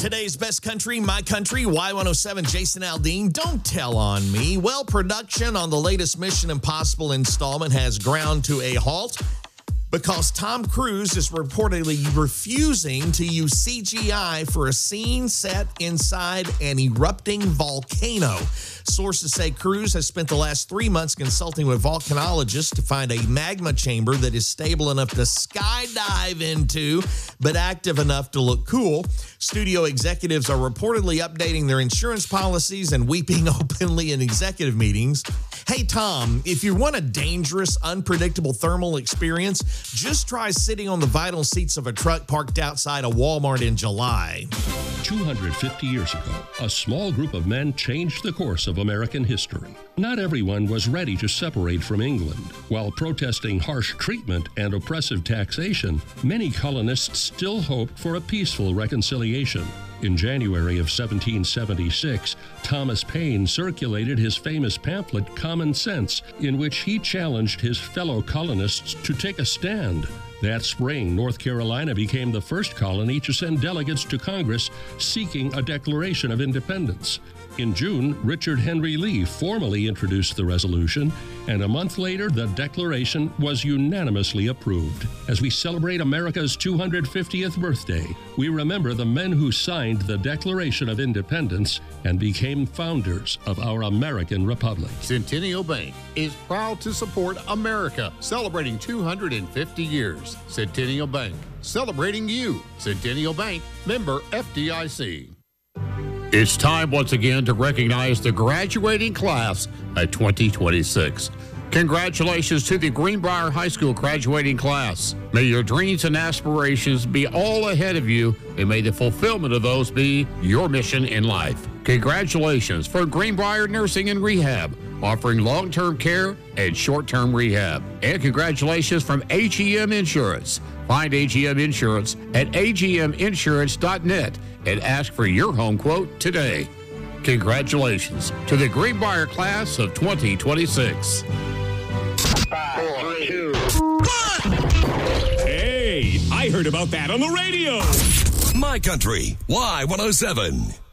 Today's best country, my country, Y107, Jason Aldean. Don't tell on me. Well, production on the latest Mission Impossible installment has ground to a halt because Tom Cruise is reportedly refusing to use CGI for a scene set inside an erupting volcano. Sources say Cruise has spent the last 3 months consulting with volcanologists to find a magma chamber that is stable enough to skydive into, but active enough to look cool. Studio executives are reportedly updating their insurance policies and weeping openly in executive meetings. Hey, Tom, if you want a dangerous, unpredictable thermal experience, just try sitting on the vinyl seats of a truck parked outside a Walmart in July. 250 years ago, a small group of men changed the course of American history. Not everyone was ready to separate from England. While protesting harsh treatment and oppressive taxation, many colonists still hoped for a peaceful reconciliation. In January of 1776, Thomas Paine circulated his famous pamphlet, Common Sense, in which he challenged his fellow colonists to take a stand. That spring, North Carolina became the first colony to send delegates to Congress seeking a Declaration of Independence. In June, Richard Henry Lee formally introduced the resolution, and a month later, the Declaration was unanimously approved. As we celebrate America's 250th birthday, we remember the men who signed the Declaration of Independence and became founders of our American Republic. Centennial Bank is proud to support America, celebrating 250 years. Centennial Bank, celebrating you. Centennial Bank, member FDIC. It's time once again to recognize the graduating class of 2026. Congratulations to the Greenbrier High School graduating class. May your dreams and aspirations be all ahead of you, and may the fulfillment of those be your mission in life. Congratulations from Greenbrier Nursing and Rehab, offering long-term care and short-term rehab. And congratulations from AGM Insurance. Find AGM Insurance at agminsurance.net and ask for your home quote today. Congratulations to the Greenbrier class of 2026. 5, 4, 2, 1. Hey, I heard about that on the radio. My Country, Y107.